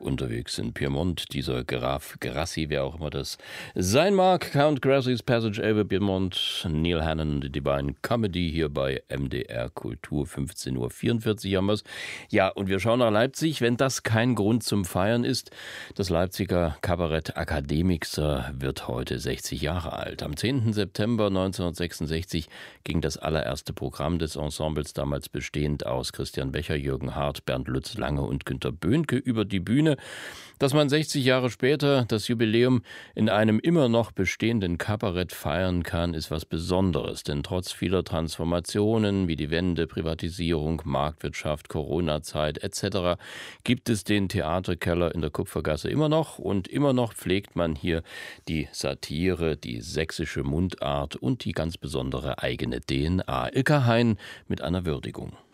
unterwegs in Piemont. Dieser Graf Grassi, wer auch immer das sein mag. Count Grassi's Passage over Piemont, Neil Hannon, die Divine Comedy hier bei MDR Kultur, 15:44 Uhr haben wir's. Ja, und wir schauen nach Leipzig, wenn das kein Grund zum Feiern ist. Das Leipziger Kabarett Akademixer wird heute 60 Jahre alt. Am 10. September 1966 ging das allererste Programm des Ensembles, damals bestehend aus Christian Becher, Jürgen Hart, Bernd Lutz Lange und Günter Böhnke, über die Bühne. Dass man 60 Jahre später das Jubiläum in einem immer noch bestehenden Kabarett feiern kann, ist was Besonderes. Denn trotz vieler Transformationen wie die Wende, Privatisierung, Marktwirtschaft, Corona-Zeit etc. gibt es den Theaterkeller in der Kupfergasse immer noch. Und immer noch pflegt man hier die Satire, die sächsische Mundart und die ganz besondere eigene DNA. Ilka Hein mit einer Würdigung.